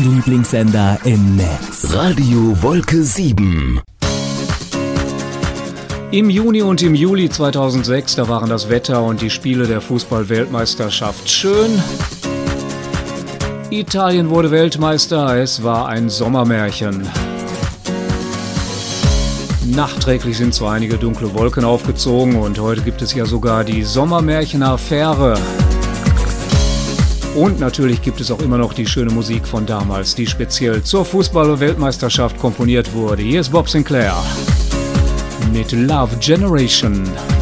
Lieblingssender im Netz. Radio Wolke 7. Im Juni und im Juli 2006, da waren das Wetter und die Spiele der Fußball-Weltmeisterschaft schön. Italien wurde Weltmeister, es war ein Sommermärchen. Nachträglich sind zwar einige dunkle Wolken aufgezogen und heute gibt es ja sogar die Sommermärchen-Affäre. Und natürlich gibt es auch immer noch die schöne Musik von damals, die speziell zur Fußball-Weltmeisterschaft komponiert wurde. Hier ist Bob Sinclair mit Love Generation.